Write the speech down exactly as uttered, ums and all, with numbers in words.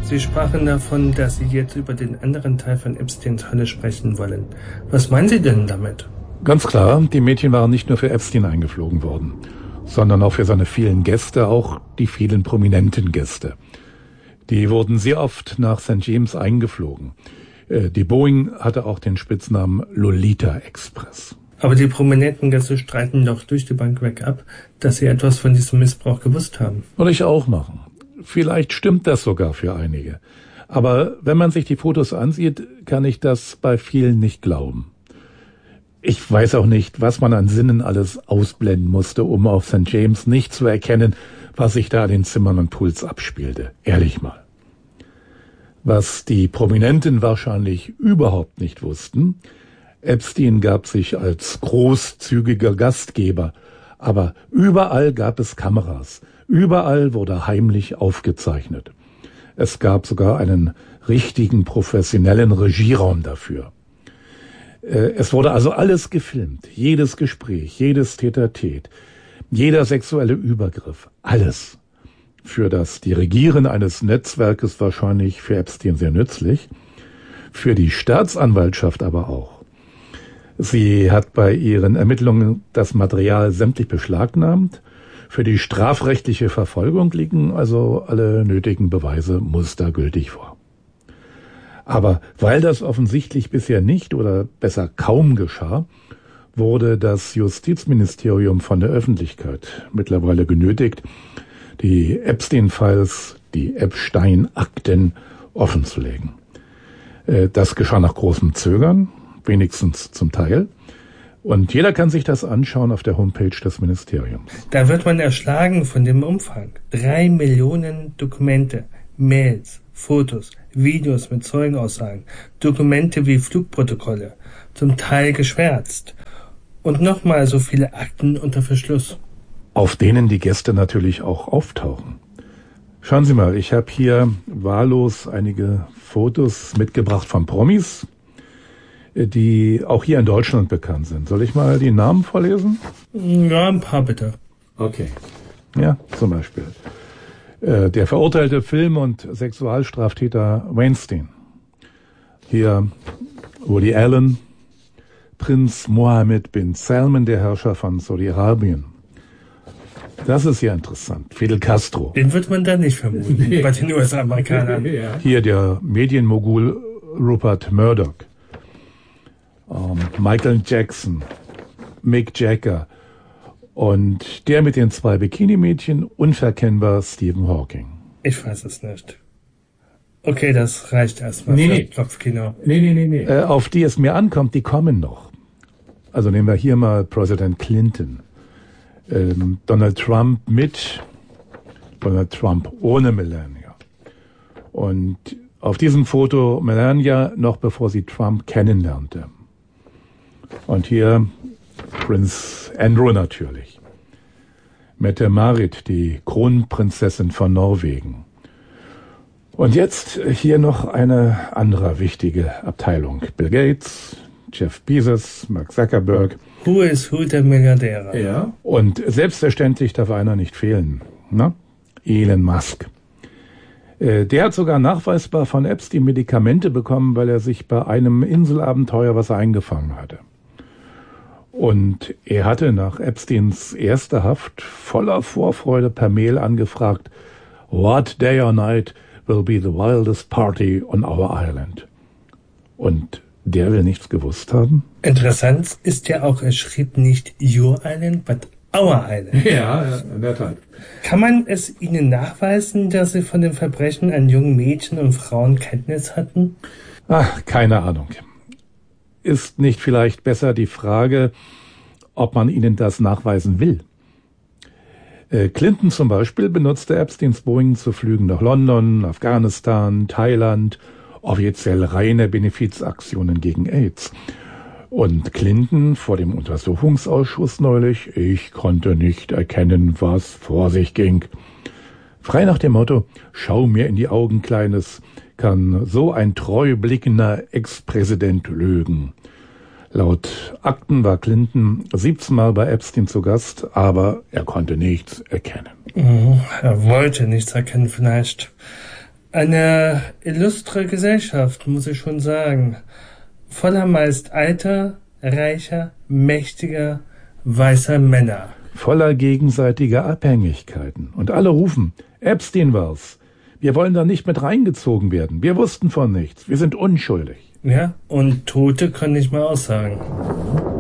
Sie sprachen davon, dass Sie jetzt über den anderen Teil von Epsteins Hölle sprechen wollen. Was meinen Sie denn damit? Ganz klar, die Mädchen waren nicht nur für Epstein eingeflogen worden, sondern auch für seine vielen Gäste, auch die vielen prominenten Gäste. Die wurden sehr oft nach Sankt James eingeflogen. Die Boeing hatte auch den Spitznamen Lolita Express. Aber die prominenten Gäste streiten doch durch die Bank weg ab, dass sie etwas von diesem Missbrauch gewusst haben. Würde ich auch machen. Vielleicht stimmt das sogar für einige. Aber wenn man sich die Fotos ansieht, kann ich das bei vielen nicht glauben. Ich weiß auch nicht, was man an Sinnen alles ausblenden musste, um auf Sankt James nicht zu erkennen, was sich da in den Zimmern und Pools abspielte. Ehrlich mal. Was die Prominenten wahrscheinlich überhaupt nicht wussten: Epstein gab sich als großzügiger Gastgeber, aber überall gab es Kameras, überall wurde heimlich aufgezeichnet. Es gab sogar einen richtigen professionellen Regieraum dafür. Es wurde also alles gefilmt, jedes Gespräch, jedes Tête-à-Tête, jeder sexuelle Übergriff, alles. Für das Dirigieren eines Netzwerkes wahrscheinlich für Epstein sehr nützlich, für die Staatsanwaltschaft aber auch. Sie hat bei ihren Ermittlungen das Material sämtlich beschlagnahmt. Für die strafrechtliche Verfolgung liegen also alle nötigen Beweise mustergültig vor. Aber weil das offensichtlich bisher nicht oder besser kaum geschah, wurde das Justizministerium von der Öffentlichkeit mittlerweile genötigt, die Epstein-Files, die Epstein-Akten offenzulegen. Das geschah nach großem Zögern, wenigstens zum Teil. Und jeder kann sich das anschauen auf der Homepage des Ministeriums. Da wird man erschlagen von dem Umfang. Drei Millionen Dokumente, Mails, Fotos, Videos mit Zeugenaussagen, Dokumente wie Flugprotokolle, zum Teil geschwärzt. Und nochmal so viele Akten unter Verschluss. Auf denen die Gäste natürlich auch auftauchen. Schauen Sie mal, ich habe hier wahllos einige Fotos mitgebracht von Promis, die auch hier in Deutschland bekannt sind. Soll ich mal die Namen vorlesen? Ja, ein paar bitte. Okay. Ja, zum Beispiel. Äh, der verurteilte Film- und Sexualstraftäter Weinstein. Hier Woody Allen, Prinz Mohammed bin Salman, der Herrscher von Saudi-Arabien. Das ist ja interessant. Fidel Castro. Den wird man da nicht vermuten, bei den U S-Amerikanern. Hier der Medienmogul Rupert Murdoch. Um, Michael Jackson, Mick Jagger und der mit den zwei Bikini-Mädchen, unverkennbar Stephen Hawking. Ich weiß es nicht. Okay, das reicht erstmal nee, für nee. Kopfkino. Nee, nee, nee, nee. Äh, auf die es mir ankommt, die kommen noch. Also nehmen wir hier mal Präsident Clinton. Ähm, Donald Trump mit, Donald Trump ohne Melania. Und auf diesem Foto Melania noch bevor sie Trump kennenlernte. Und hier Prinz Andrew natürlich. Mette-Marit, die Kronprinzessin von Norwegen. Und jetzt hier noch eine andere wichtige Abteilung. Bill Gates, Jeff Bezos, Mark Zuckerberg. Who is who der Milliardäre? Ja. Und selbstverständlich darf einer nicht fehlen. Na? Elon Musk. Äh, der hat sogar nachweisbar von Epstein Medikamente bekommen, weil er sich bei einem Inselabenteuer was eingefangen hatte. Und er hatte nach Epsteins erster Haft voller Vorfreude per Mail angefragt, "What day or night will be the wildest party on our island?" Und der will nichts gewusst haben? Interessant ist ja auch, er schrieb nicht Your Island, but Our Island. Ja, in der Tat. Kann man es Ihnen nachweisen, dass Sie von den Verbrechen an jungen Mädchen und Frauen Kenntnis hatten? Ach, keine Ahnung. Ist nicht vielleicht besser die Frage, ob man Ihnen das nachweisen will? Äh, Clinton zum Beispiel benutzte Epsteins Boeing zu Flügen nach London, Afghanistan, Thailand, offiziell reine Benefizaktionen gegen AIDS. Und Clinton vor dem Untersuchungsausschuss neulich, ich konnte nicht erkennen, was vor sich ging. Frei nach dem Motto, schau mir in die Augen, Kleines, kann so ein treu blickender Ex-Präsident lügen. Laut Akten war Clinton siebzehn Mal bei Epstein zu Gast, aber er konnte nichts erkennen. Oh, er wollte nichts erkennen vielleicht. Eine illustre Gesellschaft, muss ich schon sagen. Voller meist alter, reicher, mächtiger, weißer Männer. Voller gegenseitiger Abhängigkeiten. Und alle rufen, Epstein war's. Wir wollen da nicht mit reingezogen werden. Wir wussten von nichts. Wir sind unschuldig. Ja, und Tote können nicht mal aussagen.